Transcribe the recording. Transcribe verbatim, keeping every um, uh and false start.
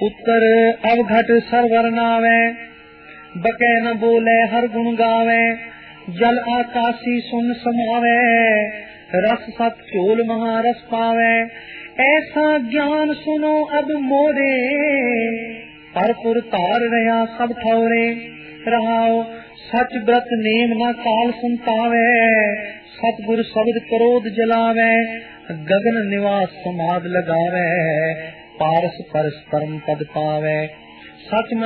उत्तर अवघट server नावे, बकै न बोले हर गुण गावे। जल आकाशी सुन समावे, रस सत चोल महारस पावे। ऐसा ज्ञान सुनो अब मोरे, परपुर तार रहा सब ठौरे। रहाओ सच व्रत नेम न काल संतावे, सतगुर शब्द क्रोध जलावे। गगन निवास समाध लगावे, पारस परस परम पद पावे। सच